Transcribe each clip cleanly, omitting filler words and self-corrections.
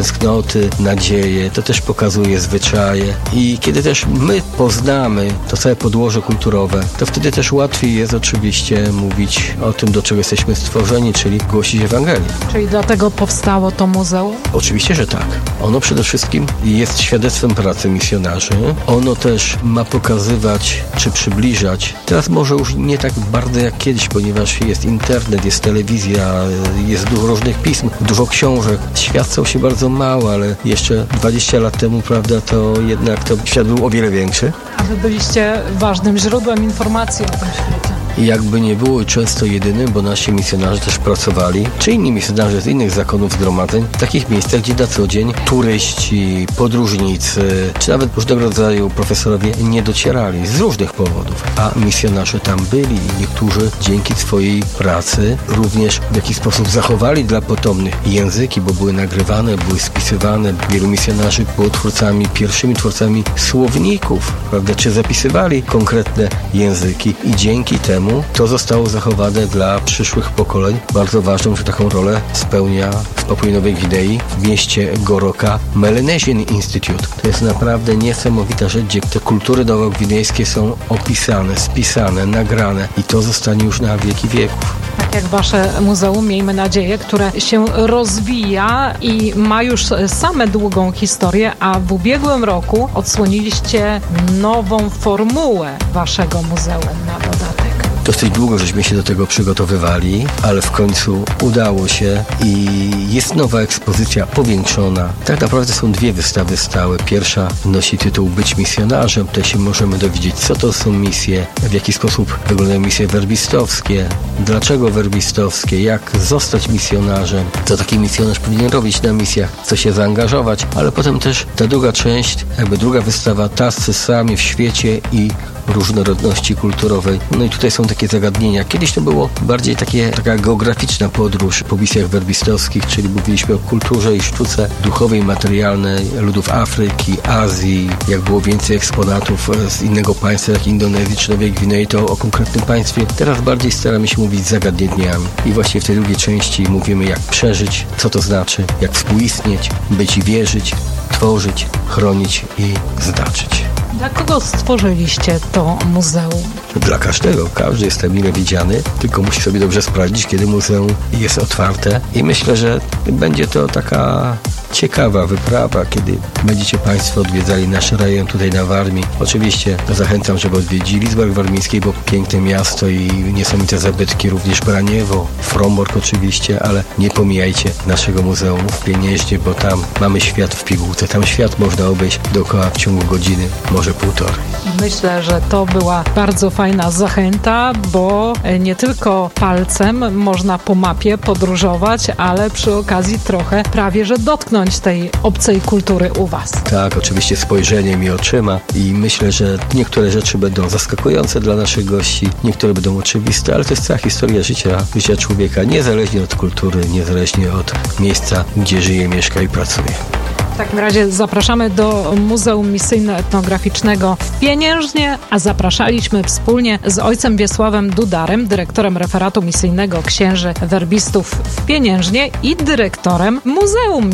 tęsknoty, nadzieje, to też pokazuje zwyczaje. I kiedy też my poznamy to całe podłoże kulturowe, to wtedy też łatwiej jest oczywiście mówić o tym, do czego jesteśmy stworzeni, czyli głosić Ewangelię. Czyli dlatego powstało to muzeum? Oczywiście, że tak. Ono przede wszystkim jest świadectwem pracy misjonarzy. Ono też ma pokazywać, czy przybliżać. Teraz może już nie tak bardzo jak kiedyś, ponieważ jest internet, jest telewizja, jest dużo różnych pism, dużo książek. Świat stał się bardzo mało, ale jeszcze 20 lat temu, prawda, to jednak to świat był o wiele większy. A wy byliście ważnym źródłem informacji o tym świecie. I jakby nie było często jedynym, bo nasi misjonarze też pracowali, czy inni misjonarze z innych zakonów zgromadzeń, w takich miejscach, gdzie na co dzień turyści, podróżnicy, czy nawet różnego rodzaju profesorowie nie docierali z różnych powodów. A misjonarze tam byli i niektórzy dzięki swojej pracy również w jakiś sposób zachowali dla potomnych języki, bo były nagrywane, były spisywane. Wielu misjonarzy było pierwszymi twórcami słowników, prawda, czy zapisywali konkretne języki i dzięki temu to zostało zachowane dla przyszłych pokoleń. Bardzo ważną, że taką rolę spełnia w Papui Nowej Gwinei w mieście Goroka Melanesian Institute. To jest naprawdę niesamowita rzecz, gdzie te kultury nowogwinejskie są opisane, spisane, nagrane i to zostanie już na wieki wieków. Tak jak wasze muzeum, miejmy nadzieję, które się rozwija i ma już same długą historię, a w ubiegłym roku odsłoniliście nową formułę waszego muzeum na dodatek. Dosyć długo żeśmy się do tego przygotowywali, ale w końcu udało się i jest nowa ekspozycja powiększona. Tak naprawdę są dwie wystawy stałe. Pierwsza nosi tytuł Być misjonarzem. Tutaj się możemy dowiedzieć, co to są misje, w jaki sposób wyglądają misje werbistowskie, dlaczego werbistowskie, jak zostać misjonarzem, co taki misjonarz powinien robić na misjach, co się zaangażować, ale potem też ta druga część, jakby druga wystawa, Tacy sami w świecie i różnorodności kulturowej. No i tutaj są takie zagadnienia. Kiedyś to było bardziej taka geograficzna podróż po misjach werbistowskich, czyli mówiliśmy o kulturze i sztuce duchowej, materialnej ludów Afryki, Azji. Jak było więcej eksponatów z innego państwa, jak Indonezji czy Nowej Gwinei, to o konkretnym państwie. Teraz bardziej staramy się mówić zagadnieniami. I właśnie w tej drugiej części mówimy, jak przeżyć, co to znaczy, jak współistnieć, być i wierzyć, tworzyć, chronić i znaczyć. Dla kogo stworzyliście to muzeum? Dla każdego. Każdy jest tam mile widziany, tylko musi sobie dobrze sprawdzić, kiedy muzeum jest otwarte. I myślę, że będzie to taka ciekawa wyprawa, kiedy będziecie Państwo odwiedzali nasz rejon tutaj na Warmii. Oczywiście zachęcam, żeby odwiedzili Zborg Warmiński, bo piękne miasto i niesamowite zabytki, również Braniewo, Frombork oczywiście, ale nie pomijajcie naszego muzeum w Pieniężnie, bo tam mamy świat w pigułce. Tam świat można obejść dookoła w ciągu godziny, może półtorej. Myślę, że to była bardzo fajna zachęta, bo nie tylko palcem można po mapie podróżować, ale przy okazji trochę prawie, że dotknąć tej obcej kultury u was. Tak, oczywiście spojrzeniem i oczyma i myślę, że niektóre rzeczy będą zaskakujące dla naszych gości, niektóre będą oczywiste, ale to jest cała historia życia człowieka, niezależnie od kultury, niezależnie od miejsca, gdzie żyje, mieszka i pracuje. W takim razie zapraszamy do Muzeum Misyjno-Etnograficznego w Pieniężnie, a zapraszaliśmy wspólnie z ojcem Wiesławem Dudarem, dyrektorem referatu misyjnego księży werbistów w Pieniężnie i dyrektorem Muzeum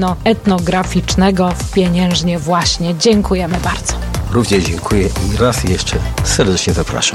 Misyjno-Etnograficznego w Pieniężnie właśnie. Dziękujemy bardzo. Również dziękuję i raz jeszcze serdecznie zapraszam.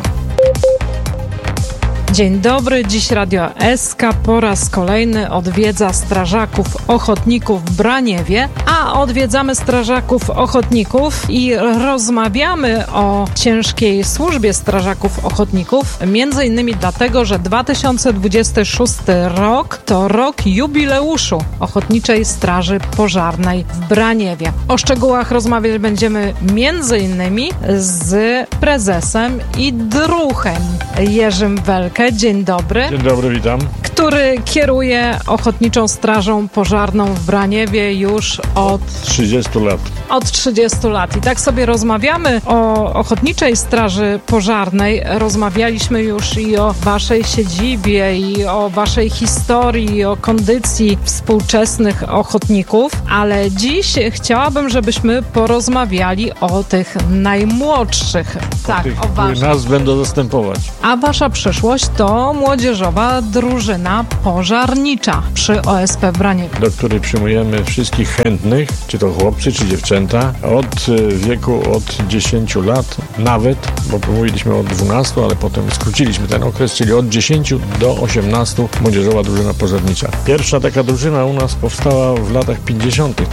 Dzień dobry, dziś Radio SK po raz kolejny odwiedza strażaków ochotników w Braniewie, a odwiedzamy strażaków ochotników i rozmawiamy o ciężkiej służbie strażaków ochotników, między innymi dlatego, że 2026 rok to rok jubileuszu Ochotniczej Straży Pożarnej w Braniewie. O szczegółach rozmawiać będziemy między innymi z prezesem i druhem Jerzym Welkę. Dzień dobry. Dzień dobry, witam. Który kieruje Ochotniczą Strażą Pożarną w Braniewie już od 30 lat. Od 30 lat. I tak sobie rozmawiamy o Ochotniczej Straży Pożarnej. Rozmawialiśmy już i o waszej siedzibie, i o waszej historii, i o kondycji współczesnych ochotników, ale dziś chciałabym, żebyśmy porozmawiali o tych najmłodszych. Tak, o waszych. Nas będą zastępować. A wasza przyszłość to młodzieżowa drużyna drużyna pożarnicza przy OSP w Braniewie, do której przyjmujemy wszystkich chętnych, czy to chłopcy, czy dziewczęta, od wieku od 10 lat nawet, bo mówiliśmy od 12, ale potem skróciliśmy ten okres, czyli od 10 do 18 młodzieżowa drużyna pożarnicza. Pierwsza taka drużyna u nas powstała w latach 50.,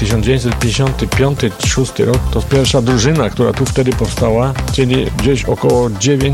1955-6 rok. To pierwsza drużyna, która tu wtedy powstała, czyli gdzieś około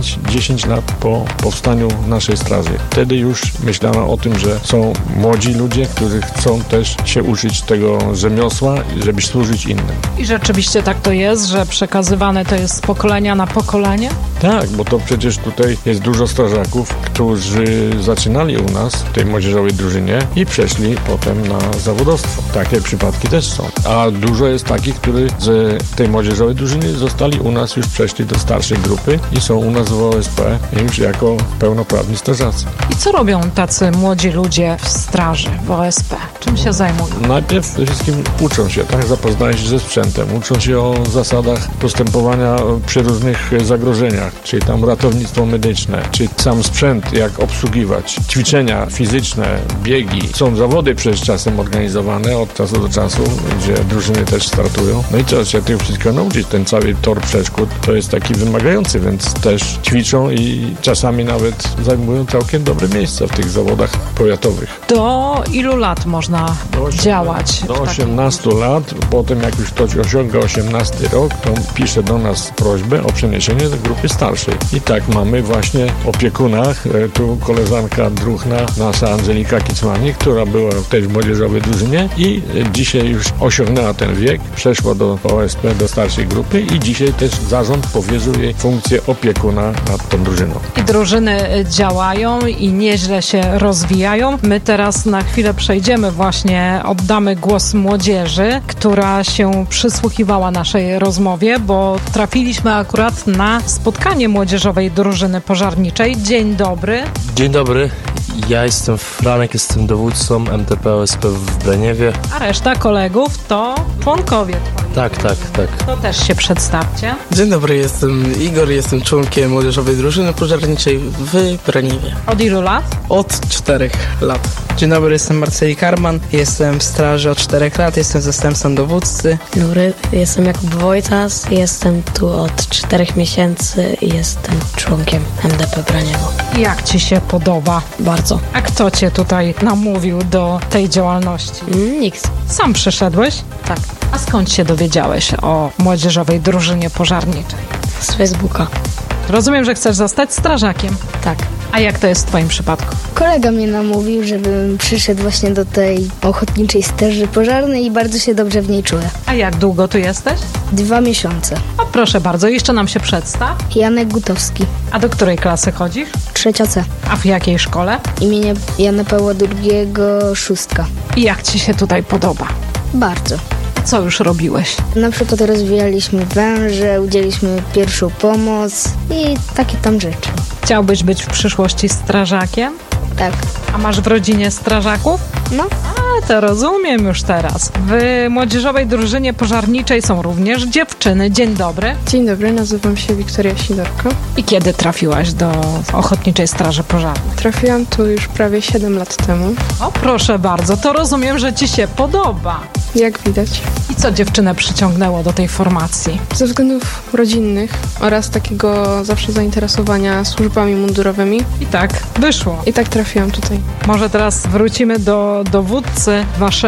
9-10 lat po powstaniu naszej straży. Wtedy już myślano o tym, że są młodzi ludzie, którzy chcą też się uczyć tego rzemiosła, żeby służyć innym. I rzeczywiście tak to jest, że przekazywane to jest z pokolenia na pokolenie? Tak, bo to przecież tutaj jest dużo strażaków, którzy zaczynali u nas w tej młodzieżowej drużynie i przeszli potem na zawodowstwo. Takie przypadki też są. A dużo jest takich, którzy z tej młodzieżowej drużyny zostali u nas, już przeszli do starszej grupy i są u nas w OSP już jako pełnoprawni strażacy. I co robią tacy młodzi ludzie w straży, w OSP? Czym się zajmują? Najpierw przede wszystkim uczą się, tak? Zapoznają się ze sprzętem, uczą się o zasadach postępowania przy różnych zagrożeniach, czyli tam ratownictwo medyczne, czy sam sprzęt, jak obsługiwać, ćwiczenia fizyczne, biegi. Są zawody przecież czasem organizowane od czasu do czasu, gdzie drużyny też startują. No i trzeba się tego wszystkiego nauczyć. Ten cały tor przeszkód to jest taki wymagający, więc też ćwiczą i czasami nawet zajmują całkiem dobre miejsca w tych zawodach powiatowych. Do ilu lat można działać? Do 18 lat. Potem jak już ktoś osiąga 18 rok, to pisze do nas prośbę o przeniesienie do grupy starszej. I tak mamy właśnie opiekunach. Tu koleżanka druhna, nasza Angelika Kicmani, która była też w młodzieżowej drużynie i dzisiaj już osiągnęła ten wiek, przeszła do OSP, do starszej grupy i dzisiaj też zarząd powierzył jej funkcję opiekuna nad tą drużyną. I drużyny działają i nieźle się rozwijają. My teraz na chwilę przejdziemy właśnie, oddamy głos młodzieży, która się przysłuchiwała naszej rozmowie, bo trafiliśmy akurat na spotkanie młodzieżowej drużyny pożarniczej. Dzień dobry. Dzień dobry. Ja jestem Franek, jestem dowódcą MTP OSP w Braniewie. A reszta kolegów to członkowie twoi. Tak. To też się przedstawcie. Dzień dobry, jestem Igor, jestem członkiem młodzieżowej drużyny pożarniczej w Braniewie. Od ilu lat? Od 4 lat. Dzień dobry, jestem Marceli Karman, jestem w straży od 4 lat, jestem zastępcą dowódcy. Dzień dobry, jestem Jakub Wojtas, jestem tu od 4 miesięcy i jestem członkiem MDP Braniewo. Jak ci się podoba? Bardzo. A kto cię tutaj namówił do tej działalności? Nikt. Sam przyszedłeś? Tak. A skąd się dowiedziałeś o młodzieżowej drużynie pożarniczej? Z Facebooka. Rozumiem, że chcesz zostać strażakiem. Tak. A jak to jest w twoim przypadku? Kolega mnie namówił, żebym przyszedł właśnie do tej ochotniczej straży pożarnej i bardzo się dobrze w niej czuję. A jak długo tu jesteś? 2 miesiące. O, proszę bardzo, jeszcze nam się przedstaw. Janek Gutowski, A do której klasy chodzisz? 3 C. A w jakiej szkole? Imienia Jana Pawła II, 6. I jak ci się tutaj podoba? Bardzo. A co już robiłeś? Na przykład rozwijaliśmy węże, udzieliliśmy pierwszą pomoc i takie tam rzeczy. Chciałbyś być w przyszłości strażakiem? Tak. A masz w rodzinie strażaków? No. A, to rozumiem już teraz. W młodzieżowej drużynie pożarniczej są również dziewczyny. Dzień dobry. Dzień dobry, nazywam się Wiktoria Sidorko. I kiedy trafiłaś do Ochotniczej Straży Pożarnej? Trafiłam tu już prawie 7 lat temu. O, proszę bardzo, to rozumiem, że ci się podoba. Jak widać. I co dziewczynę przyciągnęło do tej formacji? Ze względów rodzinnych oraz takiego zawsze zainteresowania służbami mundurowymi. I tak wyszło. I tak trafiłam tutaj. Może teraz wrócimy do dowódcy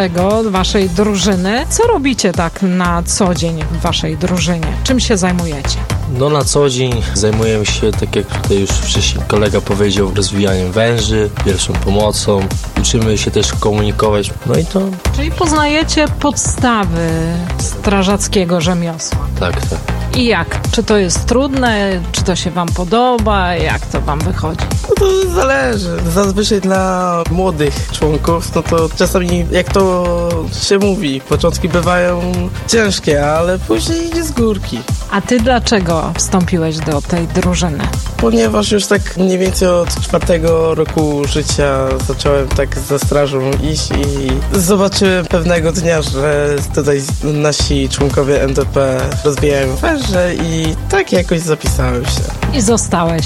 waszej drużyny. Co robicie tak na co dzień w waszej drużynie? Czym się zajmujecie? No na co dzień zajmujemy się, tak jak tutaj już wcześniej kolega powiedział, rozwijaniem węży, pierwszą pomocą. Uczymy się też komunikować. No i to... Czyli poznajecie podstawy strażackiego rzemiosła. Tak. I jak? Czy to jest trudne? Czy to się wam podoba? Jak to wam wychodzi? No to zależy. Zazwyczaj dla młodych członków, no to czasami, jak to się mówi, początki bywają ciężkie, ale później idzie z górki. A ty dlaczego wstąpiłeś do tej drużyny? Ponieważ już tak mniej więcej od 4 roku życia zacząłem tak za strażą iść i zobaczyłem pewnego dnia, że tutaj nasi członkowie MDP rozwijają węże i tak jakoś zapisałem się. I zostałeś.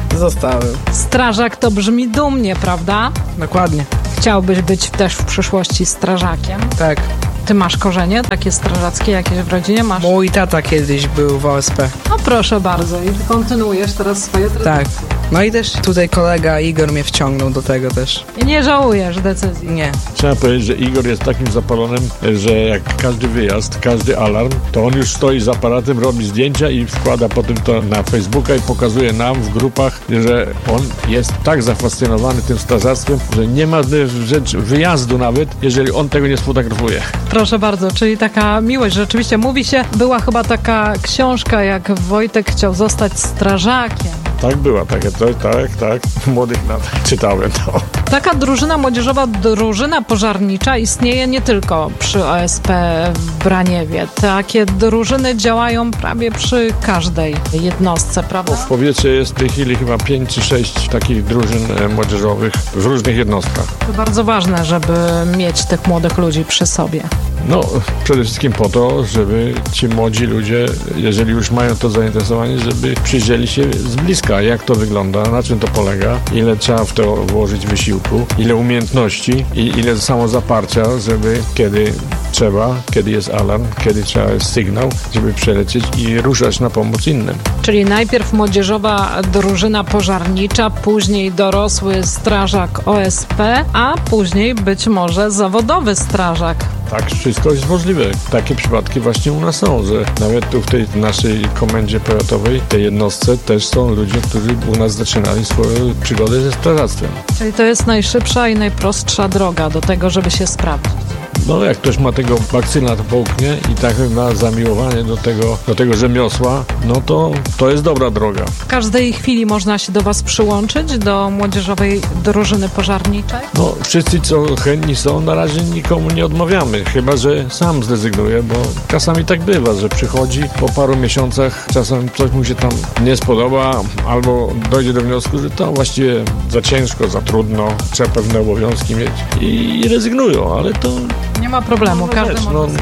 zostałem. Strażak to brzmi dumnie, prawda? Dokładnie. Chciałbyś być też w przyszłości strażakiem? Tak. Ty masz korzenie takie strażackie jakieś w rodzinie? Masz? Mój tata kiedyś był w OSP. No proszę bardzo. I ty kontynuujesz teraz swoje tradycje. Tak. No i też tutaj kolega Igor mnie wciągnął do tego też. I nie żałujesz decyzji? Nie. Trzeba powiedzieć, że Igor jest takim zapalonym, że jak każdy wyjazd, każdy alarm, to on już stoi z aparatem, robi zdjęcia i wkłada potem to na Facebooka i pokazuje nam w grupach, że on jest tak zafascynowany tym strażactwem, że nie ma rzecz wyjazdu nawet, jeżeli on tego nie sfotografuje. Proszę bardzo, czyli taka miłość. Rzeczywiście mówi się, była chyba taka książka, jak Wojtek chciał zostać strażakiem. Tak była, takie coś, tak. Młodych lat czytałem to. Taka drużyna młodzieżowa, drużyna pożarnicza istnieje nie tylko przy OSP w Braniewie. Takie drużyny działają prawie przy każdej jednostce, prawda? W powiecie jest w tej chwili chyba 5 czy 6 takich drużyn młodzieżowych w różnych jednostkach. To bardzo ważne, żeby mieć tych młodych ludzi przy sobie. No, przede wszystkim po to, żeby ci młodzi ludzie, jeżeli już mają to zainteresowanie, żeby przyjrzeli się z bliska, jak to wygląda, na czym to polega, ile trzeba w to włożyć wysiłku, ile umiejętności i ile samozaparcia, żeby kiedy trzeba, kiedy jest alarm, kiedy trzeba jest sygnał, żeby przelecieć i ruszać na pomoc innym. Czyli najpierw młodzieżowa drużyna pożarnicza, później dorosły strażak OSP, a później być może zawodowy strażak. Tak, wszystko jest możliwe. Takie przypadki właśnie u nas są, że nawet tu w tej naszej komendzie powiatowej, tej jednostce też są ludzie, którzy u nas zaczynali swoją przygodę ze strażactwem. Czyli to jest najszybsza i najprostsza droga do tego, żeby się sprawdzić. No jak ktoś ma tego bakcyla, to połknie i tak ma zamiłowanie do tego rzemiosła, no to jest dobra droga. W każdej chwili można się do Was przyłączyć, do młodzieżowej drużyny pożarniczej? No wszyscy, co chętni są, na razie nikomu nie odmawiamy, chyba że sam zrezygnuje, bo czasami tak bywa, że przychodzi po paru miesiącach, czasem coś mu się tam nie spodoba, albo dojdzie do wniosku, że to właściwie za ciężko, za trudno, trzeba pewne obowiązki mieć i rezygnują, ale to nie ma problemu, każdy może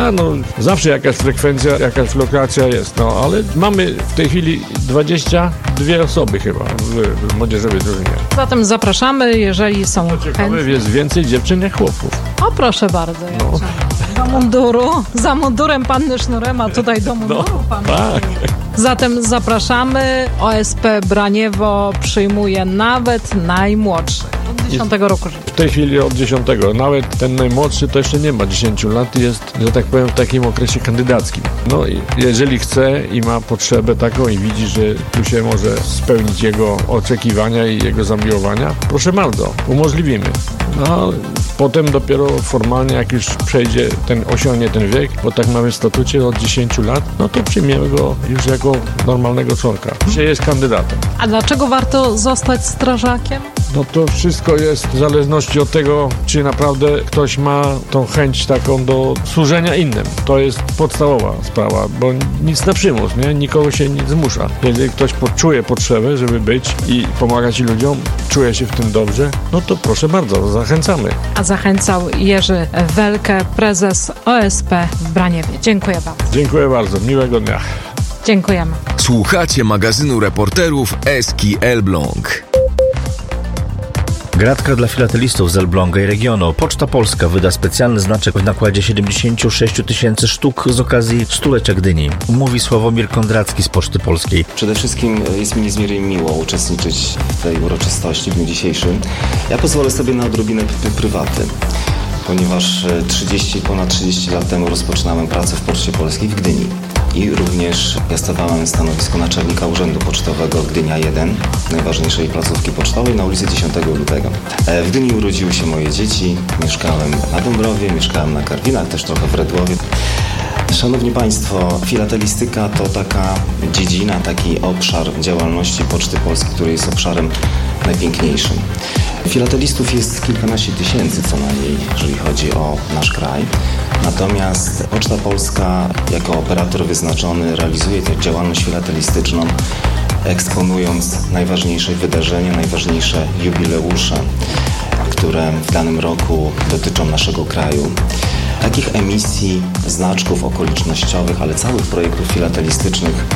zawsze jakaś frekwencja, jakaś flokacja jest, ale mamy w tej chwili 22 osoby chyba w młodzieżowej drużynie. Zatem zapraszamy, jeżeli są Ciekawe, jest więcej dziewczyn jak chłopów. O, proszę bardzo. Do munduru, za mundurem panny sznurem, a tutaj do munduru panny tak. Zatem zapraszamy. OSP Braniewo przyjmuje nawet najmłodszych. Od 10 roku życia. W tej chwili od 10. Nawet ten najmłodszy to jeszcze nie ma 10 lat i jest, że tak powiem, w takim okresie kandydackim. No i jeżeli chce i ma potrzebę taką i widzi, że tu się może spełnić jego oczekiwania i jego zamiłowania, proszę bardzo, umożliwimy. No, potem dopiero formalnie, jak już osiągnie ten wiek, bo tak mamy w statucie od 10 lat, no to przyjmiemy go już jako normalnego członka. Dzisiaj jest kandydatem. A dlaczego warto zostać strażakiem? No to wszystko jest w zależności od tego, czy naprawdę ktoś ma tą chęć taką do służenia innym. To jest podstawowa sprawa, bo nic na przymus, nie? Nikogo się nic zmusza. Jeżeli ktoś poczuje potrzebę, żeby być i pomagać ludziom, czuje się w tym dobrze, no to proszę bardzo, zachęcamy. A zachęcał Jerzy Welke, prezes OSP w Braniewie. Dziękuję bardzo. Dziękuję bardzo, miłego dnia. Dziękujemy. Słuchacie magazynu reporterów Eski Elbląg. Gratka dla filatelistów z Elbląga i regionu. Poczta Polska wyda specjalny znaczek w nakładzie 76 000 sztuk z okazji stulecia Gdyni. Mówi Sławomir Kondracki z Poczty Polskiej. Przede wszystkim jest mi niezmiernie miło uczestniczyć w tej uroczystości w dniu dzisiejszym. Ja pozwolę sobie na odrobinę prywaty, ponieważ ponad 30 lat temu rozpoczynałem pracę w Poczcie Polskiej w Gdyni. I również piastowałem stanowisko naczelnika Urzędu Pocztowego Gdynia 1, najważniejszej placówki pocztowej na ulicy 10 Lutego. W Gdyni urodziły się moje dzieci, mieszkałem na Dąbrowie, mieszkałem na Karwinach, też trochę w Redłowie. Szanowni Państwo, filatelistyka to taka dziedzina, taki obszar działalności Poczty Polskiej, który jest obszarem najpiękniejszym. Filatelistów jest kilkanaście tysięcy co najmniej, jeżeli chodzi o nasz kraj. Natomiast Poczta Polska jako operator wyznaczony realizuje tę działalność filatelistyczną, eksponując najważniejsze wydarzenia, najważniejsze jubileusze, które w danym roku dotyczą naszego kraju. Takich emisji, znaczków okolicznościowych, ale całych projektów filatelistycznych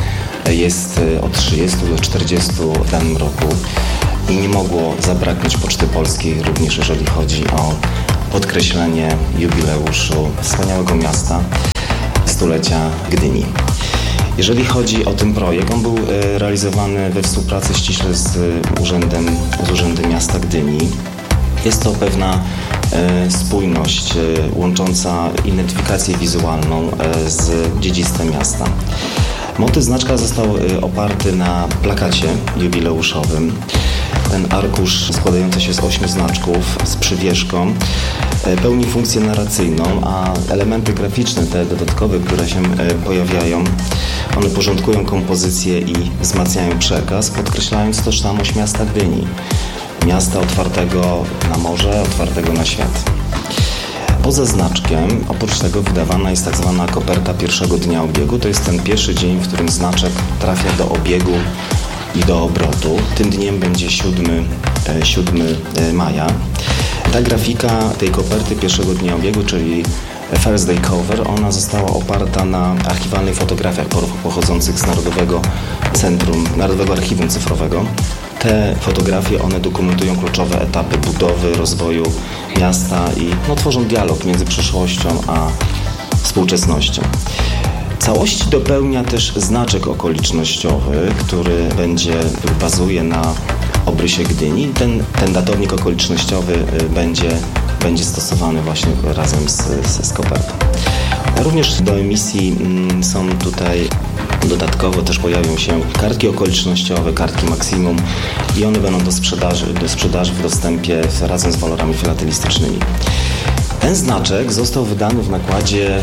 jest od 30 do 40 w danym roku i nie mogło zabraknąć Poczty Polskiej również jeżeli chodzi o podkreślenie jubileuszu wspaniałego miasta, stulecia Gdyni. Jeżeli chodzi o ten projekt, on był realizowany we współpracy ściśle z Urzędem Miasta Gdyni. Jest to pewna spójność łącząca identyfikację wizualną z dziedzictwem miasta. Motyw znaczka został oparty na plakacie jubileuszowym. Ten arkusz składający się z 8 znaczków z przywieszką pełni funkcję narracyjną, a elementy graficzne, te dodatkowe, które się pojawiają, one porządkują kompozycję i wzmacniają przekaz, podkreślając tożsamość miasta Gdyni. Miasta otwartego na morze, otwartego na świat. Poza znaczkiem, oprócz tego wydawana jest tak zwana koperta pierwszego dnia obiegu. To jest ten pierwszy dzień, w którym znaczek trafia do obiegu i do obrotu. Tym dniem będzie 7 maja. Ta grafika tej koperty pierwszego dnia obiegu, czyli First Day Cover, ona została oparta na archiwalnych fotografiach pochodzących z Narodowego Archiwum Cyfrowego. Te fotografie, one dokumentują kluczowe etapy budowy, rozwoju miasta i tworzą dialog między przeszłością a współczesnością. Całości dopełnia też znaczek okolicznościowy, który bazuje na obrysie Gdyni. Ten datownik okolicznościowy będzie stosowany właśnie razem z kopertą. Również do emisji są tutaj dodatkowo też pojawią się kartki okolicznościowe, kartki maksimum i one będą do sprzedaży w dostępie razem z walorami filatelistycznymi. Ten znaczek został wydany w nakładzie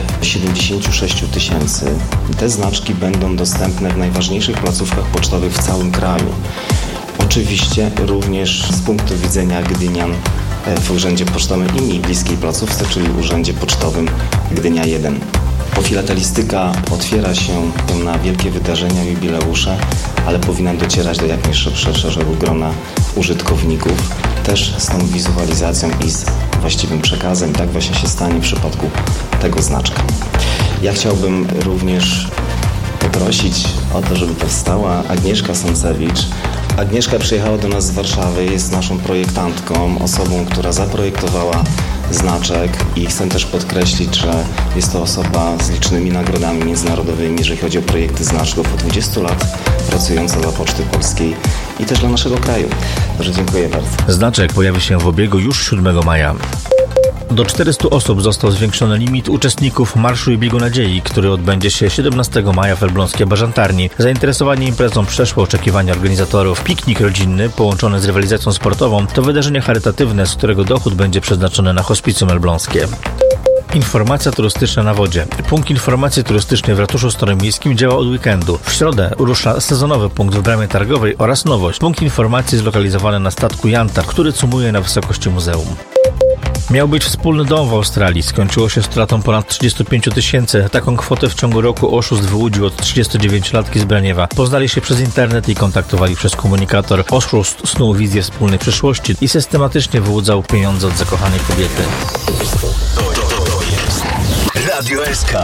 76 000. Te znaczki będą dostępne w najważniejszych placówkach pocztowych w całym kraju. Oczywiście również z punktu widzenia gdynian w Urzędzie Pocztowym i mniej bliskiej placówce, czyli Urzędzie Pocztowym Gdynia 1. Bo filatelistyka otwiera się na wielkie wydarzenia, jubileusze, ale powinna docierać do jak najszerszego grona użytkowników, też z tą wizualizacją i z właściwym przekazem. Tak właśnie się stanie w przypadku tego znaczka. Ja chciałbym również poprosić o to, żeby powstała Agnieszka Sącewicz. Agnieszka przyjechała do nas z Warszawy, jest naszą projektantką, osobą, która zaprojektowała znaczek i chcę też podkreślić, że jest to osoba z licznymi nagrodami międzynarodowymi, jeżeli chodzi o projekty znaczków, od 20 lat pracująca dla Poczty Polskiej i też dla naszego kraju. Także dziękuję bardzo. Znaczek pojawi się w obiegu już 7 maja. Do 400 osób został zwiększony limit uczestników Marszu i Biegu Nadziei, który odbędzie się 17 maja w Elbląskiej Bażantarni. Zainteresowanie imprezą przeszło oczekiwania organizatorów. Piknik rodzinny połączony z rywalizacją sportową to wydarzenie charytatywne, z którego dochód będzie przeznaczony na hospicjum elbląskie. Informacja turystyczna na wodzie. Punkt informacji turystycznej w ratuszu Staromiejskim działa od weekendu. W środę rusza sezonowy punkt w Bramie Targowej oraz nowość. Punkt informacji zlokalizowany na statku Jantar, który cumuje na wysokości muzeum. Miał być wspólny dom w Australii. Skończyło się stratą ponad 35 000. Taką kwotę w ciągu roku oszust wyłudził od 39-latki z Braniewa. Poznali się przez internet i kontaktowali przez komunikator. Oszust snuł wizję wspólnej przyszłości i systematycznie wyłudzał pieniądze od zakochanej kobiety. Radio SK.